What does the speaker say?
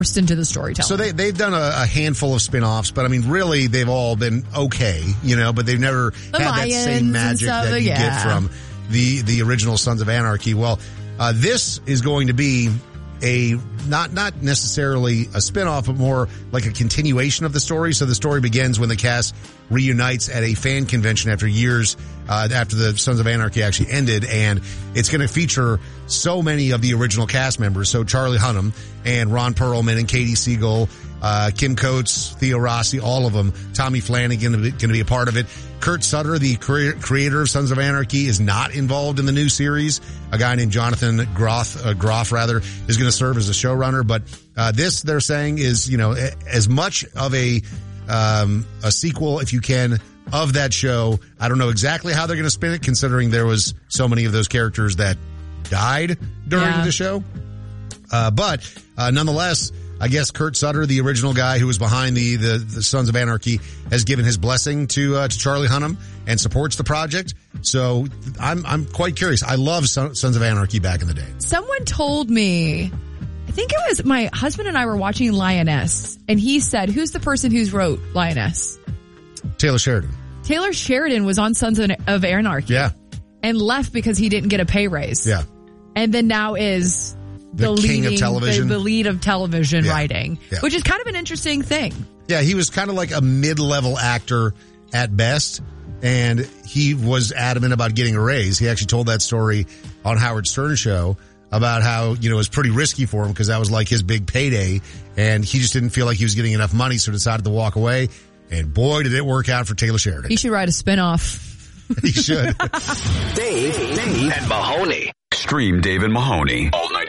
into the storytelling. So they've done a handful of spin-offs, but I mean, really, they've all been okay, but they've never had that same magic that you get from the original Sons of Anarchy. Well, this is going to be a not necessarily a spin-off, but more like a continuation of the story. So the story begins when the cast reunites at a fan convention after years after the Sons of Anarchy actually ended, and it's going to feature so many of the original cast members. So Charlie Hunnam and Ron Perlman and Katie Siegel, Kim Coates, Theo Rossi, all of them. Tommy Flanagan going to be a part of it. Kurt Sutter, the creator of Sons of Anarchy, is not involved in the new series. A guy named Jonathan Groff, is going to serve as a showrunner. But this, they're saying, is as much of a sequel, if you can, of that show. I don't know exactly how they're going to spin it, considering there was so many of those characters that died during the show. But nonetheless, I guess Kurt Sutter, the original guy who was behind the Sons of Anarchy, has given his blessing to Charlie Hunnam and supports the project. So I'm quite curious. I love Sons of Anarchy back in the day. Someone told me, I think it was my husband and I were watching Lioness, and he said, "Who's the person who's wrote Lioness?" Taylor Sheridan. Taylor Sheridan was on Sons of Anarchy. Yeah. And left because he didn't get a pay raise. Yeah. And then now is the king of television. The lead of television writing, which is kind of an interesting thing. Yeah, he was kind of like a mid-level actor at best, and he was adamant about getting a raise. He actually told that story on Howard Stern show about how, it was pretty risky for him because that was like his big payday, and he just didn't feel like he was getting enough money, so decided to walk away. And boy, did it work out for Taylor Sheridan. He should write a spinoff. He should. Dave and Mahoney. Stream Dave and Mahoney all night